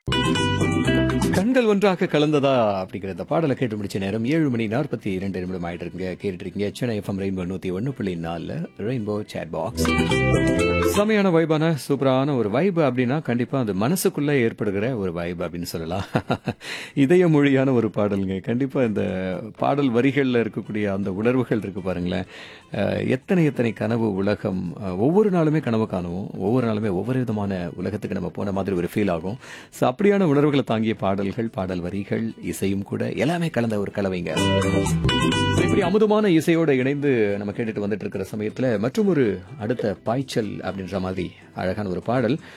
கண்கள் ஒன்றாக கலந்ததா அப்படிங்கிற இந்த பாடலை கேட்டு முடிச்ச நேரம் 7:42 ஆயிட்டு இருக்குங்க. கேட்டுட்டு இருக்கீங்க Chennai FM rainbow 101.4 rainbow chat box. செமையான வைபான சூப்பரான ஒரு வைப் அப்படின்னா கண்டிப்பா அது மனசுக்குள்ள ஏற்படுகிற ஒரு வைப் அப்படின்னு சொல்லலாம். இதய மொழியான ஒரு பாடலுங்க. கண்டிப்பா இந்த பாடல் வரிகள்ல இருக்கக்கூடிய அந்த உணர்வுகள் இருக்கு பாருங்களேன். எத்தனை எத்தனை கனவு உலகம், ஒவ்வொரு நாளுமே கனவு காணுவோம், ஒவ்வொரு நாளுமே ஒவ்வொரு விதமான உலகத்துக்கு நம்ம போன மாதிரி ஒரு ஃபீல் ஆகும். ஸோ அப்படியான உணர்வுகளை தாங்கிய பாடல்கள், பாடல் வரிகள், இசையும் கூட எல்லாமே கலந்த ஒரு கலவைங்க. So, இப்படி அமுதமான இசையோட இணைந்து நம்ம கேட்டுட்டு வந்துட்டு இருக்கிற சமயத்துல மற்றும் ஒரு அடுத்த பாய்ச்சல் அப்படின்ற மாதிரி அழகான ஒரு பாடல்